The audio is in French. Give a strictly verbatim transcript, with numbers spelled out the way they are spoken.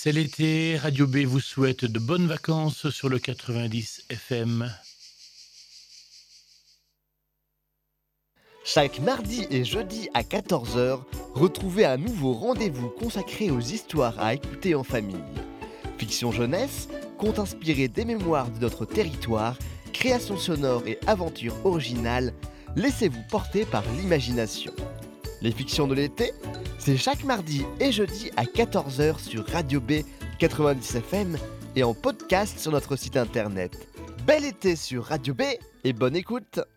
C'est l'été, Radio B vous souhaite de bonnes vacances sur le quatre-vingt-dix F M. Chaque mardi et jeudi à quatorze heures, retrouvez un nouveau rendez-vous consacré aux histoires à écouter en famille. Fiction jeunesse, contes inspirés des mémoires de notre territoire, créations sonores et aventures originales, laissez-vous porter par l'imagination. Les fictions de l'été, c'est chaque mardi et jeudi à quatorze heures sur Radio B quatre-vingt-dix F M et en podcast sur notre site internet. Bel été sur Radio B et bonne écoute!